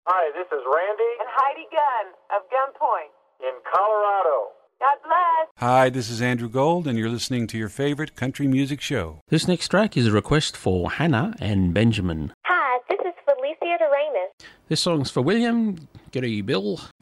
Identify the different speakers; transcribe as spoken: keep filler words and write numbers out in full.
Speaker 1: Hi, this is Randy
Speaker 2: and Heidi Gunn of Gunpoint
Speaker 1: in Colorado.
Speaker 2: God bless.
Speaker 3: Hi, this is Andrew Gold, and you're listening to your favorite country music show.
Speaker 4: This next track is a request for Hannah and Benjamin.
Speaker 5: Hi, this is Felicia Doremus.
Speaker 4: This song's for William, G'day Bill,